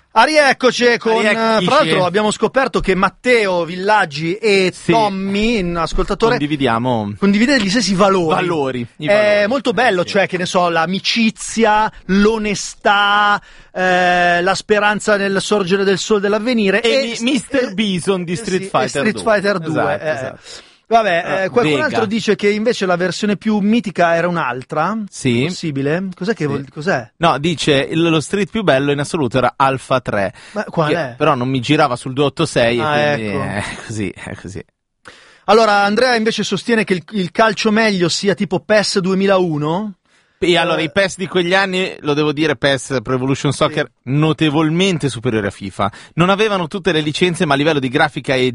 Rieccoci con, tra l'altro abbiamo scoperto che Matteo Villaggi e Tommy, un ascoltatore, condividete gli stessi valori. È molto bello, cioè che ne so, l'amicizia, l'onestà, la speranza nel sorgere del sole dell'avvenire e Mr. Bison di Street Fighter 2. Esatto. Vabbè, qualcun altro dice che invece la versione più mitica era un'altra. Sì. Possibile? Cos'è? No, dice lo Street più bello in assoluto era Alpha 3. Ma qual è? Però non mi girava sul 286 e quindi ecco. è così. Allora, Andrea invece sostiene che il calcio meglio sia tipo PES 2001. E allora i PES di quegli anni, lo devo dire, PES Pro Evolution Soccer, notevolmente superiore a FIFA. Non avevano tutte le licenze, ma a livello di grafica e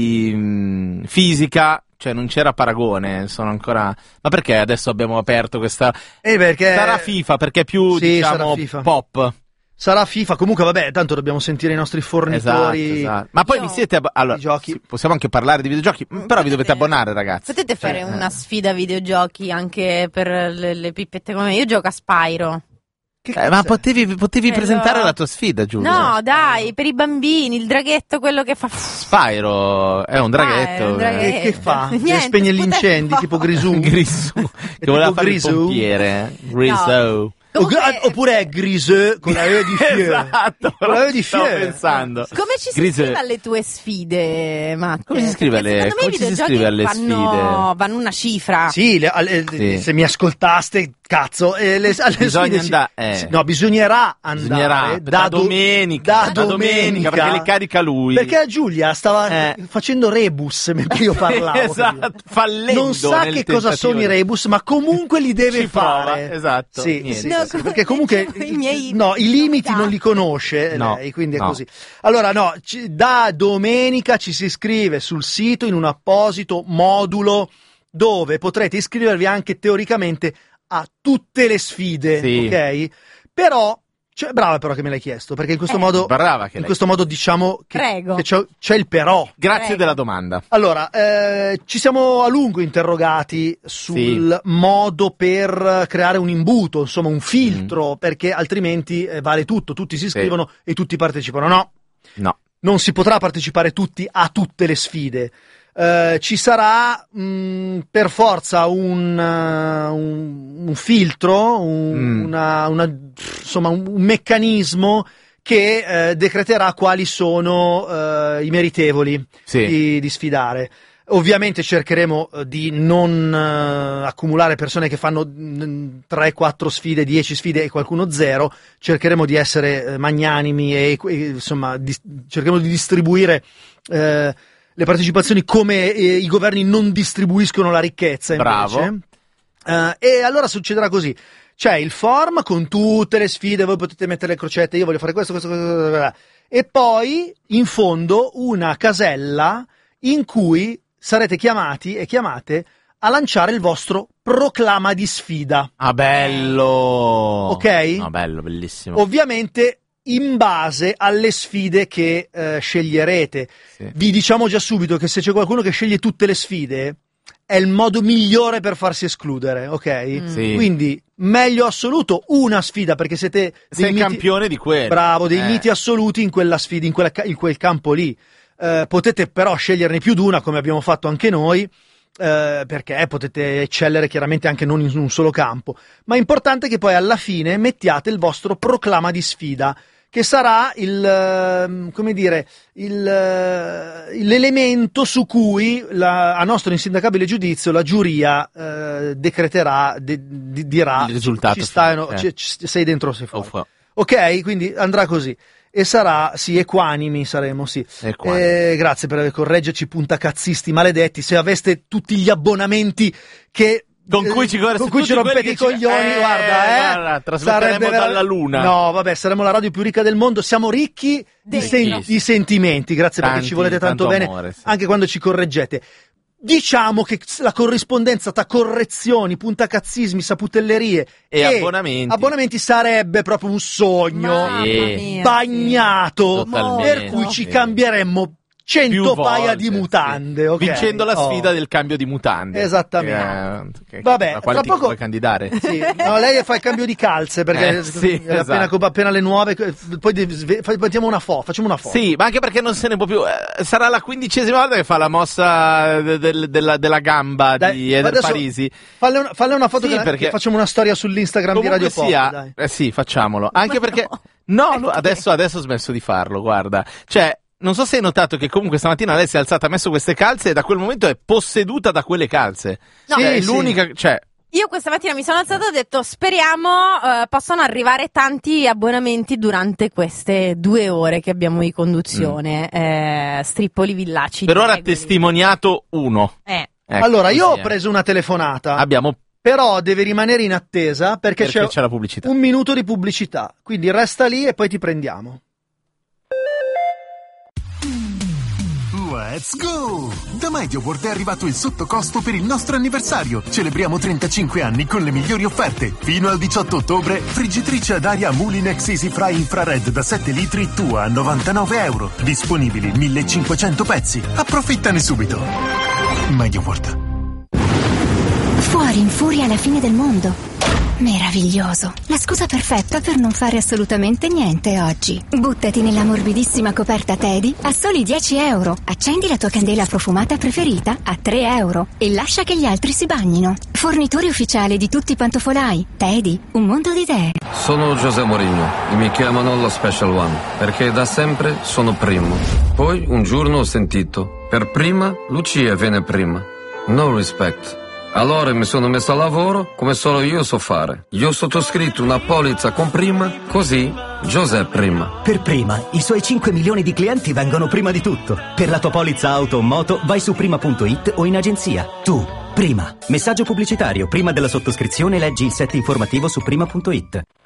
di fisica, cioè non c'era paragone. Sono ancora. Ma perché adesso abbiamo aperto questa? Perché sarà FIFA, perché è più diciamo pop. Sarà FIFA, comunque vabbè, tanto dobbiamo sentire i nostri fornitori. Esatto. Ma poi vi siete allora, giochi. Possiamo anche parlare di videogiochi, però vi dovete abbonare, ragazzi. Potete fare una sfida videogiochi anche per le pippette come me. Io gioco a Spyro. Ma potevi presentare la tua sfida, Giulia? No, dai, per i bambini, il draghetto, quello che fa. Spyro è un draghetto. E che fa? Niente, spegne gli incendi, tipo Grisù. Che voleva fare il pompiere. Grisù. Oppure è Grisù con la E di fiore. Esatto, con la E di stavo fiore. pensando. Come ci si iscrive alle tue sfide, Matt? Come si iscrive alle sfide? Vanno una cifra. Sì, se mi ascoltaste, cazzo, alle bisogna sfide bisognerà andare da domenica perché le carica lui. Perché a Giulia stava facendo rebus mentre io parlavo. Esatto, fallendo. Non sa che cosa sono i rebus, ma comunque li deve fare. Prova, esatto. Sì, perché comunque i limiti non li conosce lei, quindi è così. Allora da domenica ci si iscrive sul sito in un apposito modulo dove potrete iscrivervi anche teoricamente a tutte le sfide, ok? Però brava però che me l'hai chiesto, perché in questo modo diciamo che c'è il però. Grazie della domanda. Allora, ci siamo a lungo interrogati sul modo per creare un imbuto, insomma un filtro, perché altrimenti vale tutto, tutti si iscrivono e tutti partecipano. No, non si potrà partecipare tutti a tutte le sfide. Ci sarà per forza un filtro, insomma un meccanismo che decreterà quali sono i meritevoli di sfidare. Ovviamente cercheremo di non accumulare persone che fanno 3-4 sfide, 10 sfide e qualcuno 0. Cercheremo di essere magnanimi e insomma cercheremo di distribuire le partecipazioni come i governi non distribuiscono la ricchezza invece. Bravo. E allora succederà così: c'è il form con tutte le sfide, voi potete mettere le crocette, io voglio fare questo, e poi in fondo una casella in cui sarete chiamati e chiamate a lanciare il vostro proclama di sfida. Ah, bello! Ok? No, bello, bellissimo. Ovviamente in base alle sfide che sceglierete. Vi diciamo già subito che se c'è qualcuno che sceglie tutte le sfide è il modo migliore per farsi escludere, ok? Quindi meglio assoluto una sfida, perché sei campione di quello. Bravo, dei miti assoluti in quella sfida, in quel campo lì. Potete però sceglierne più di una, come abbiamo fatto anche noi, perché potete eccellere chiaramente anche non in un solo campo, ma è importante che poi alla fine mettiate il vostro proclama di sfida, che sarà l'elemento su cui a nostro insindacabile giudizio la giuria decreterà, dirà il risultato, sei dentro o sei fuori. Ok, quindi andrà così. E sarà, equanimi saremo, grazie per correggerci, puntacazzisti maledetti. Se aveste tutti gli abbonamenti con cui ci rompete i coglioni, guarda, trasmetteremo dalla luna. No, vabbè, saremo la radio più ricca del mondo. Siamo ricchi di sentimenti, grazie perché ci volete tanto bene, amore, anche quando ci correggete. Diciamo che la corrispondenza tra correzioni, puntacazzismi, saputellerie e abbonamenti sarebbe proprio un sogno bagnato, per cui ci cambieremmo 100 paia di mutande, ok? Vincendo la sfida del cambio di mutande. Esattamente. Vabbè, tra poco puoi candidare. Sì, no, lei fa il cambio di calze perché sì, appena le nuove, poi facciamo una foto. Sì, ma anche perché non se ne può più. Sarà la 15ª volta che fa la mossa della gamba di Eder Parisi. Falle una foto, sì, che facciamo una storia sull'Instagram di Radio Pop. Dai. Sì, facciamolo. Anche perché adesso ho smesso di farlo, guarda. Cioè, non so se hai notato che comunque stamattina lei si è alzata, ha messo queste calze e da quel momento è posseduta da quelle calze. No, è l'unica, cioè. Io questa mattina mi sono alzata e ho detto speriamo possano arrivare tanti abbonamenti durante queste 2 ore che abbiamo di conduzione. Strippoli Villaci. Per ora ha testimoniato uno. Ecco, allora, io ho preso una telefonata. Però deve rimanere in attesa perché c'è la pubblicità. 1 minuto di pubblicità. Quindi resta lì e poi ti prendiamo. Let's go! Da MediaWorld è arrivato il sottocosto per il nostro anniversario. Celebriamo 35 anni con le migliori offerte. Fino al 18 ottobre, friggitrice ad aria Mulinex Easy Fry Infrared da 7 litri tua a €99. Disponibili 1500 pezzi. Approfittane subito. MediaWorld. Fuori in furia alla fine del mondo. Meraviglioso. La scusa perfetta per non fare assolutamente niente oggi. Buttati nella morbidissima coperta Teddy a soli €10. Accendi la tua candela profumata preferita a €3 e lascia che gli altri si bagnino. Fornitore ufficiale di tutti i pantofolai. Teddy, un mondo di idee. Sono José Mourinho e mi chiamano lo Special One perché da sempre sono primo. Poi un giorno ho sentito: per prima Lucia viene prima. No respect. Allora mi sono messo a lavoro come solo io so fare. Io ho sottoscritto una polizza con prima, così José prima. Per prima, i suoi 5 milioni di clienti vengono prima di tutto. Per la tua polizza auto o moto vai su prima.it o in agenzia. Tu, prima. Messaggio pubblicitario. Prima della sottoscrizione leggi il set informativo su prima.it.